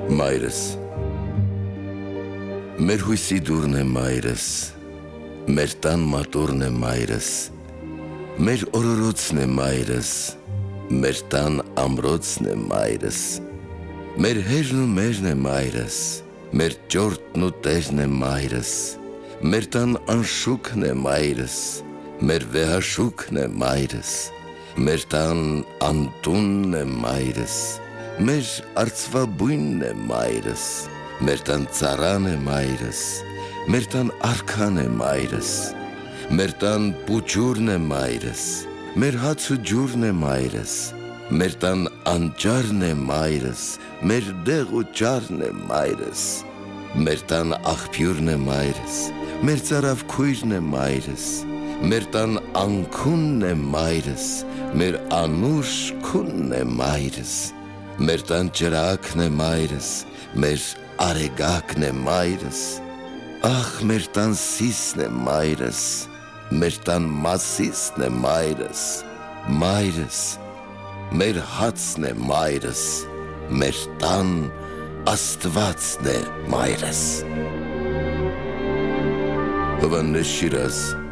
Մայրս Մեր հույսի դուրն է մայրս, մեր տան մատուրն է մայրս, մեր օրորոցն է մայրս, մեր տան ամրոցն է մայրս, մեր հերն ու մերն է մայրս, մեր ճորտն ու տերն է մայրս, մեր տան անշուքն է մայրս, մեր վեհաշուքն է մայրս, մեր տան անտունն է մայրս, մեր արծվաբույնն է մայրս, մեր տան ծառան է մայրս, մեր տան արքան է մայրս, մեր տան պուճուրն է մայրս, մեր հաց ու ջուրն է մայրս, մեր տան անճարն է մայրս, մեր դեղ ու ճարն է մայրս, մեր տան աղբյուրն է մայրս, մեր ծարավ քույրն է մայրս, մեր տան անքունն է մայրս, մեր անուշ քունն է մայրս, մեր տան ճրակն է մայրս, մեր արեգակն է մայրս, ախ մեր տան սիսն է մայրս, մեր տան մասիսն է մայրս, մայրս, մեր հացն է մայրս, մեր տան աստվածն է մայրս։ Հովհաննես Շիրազ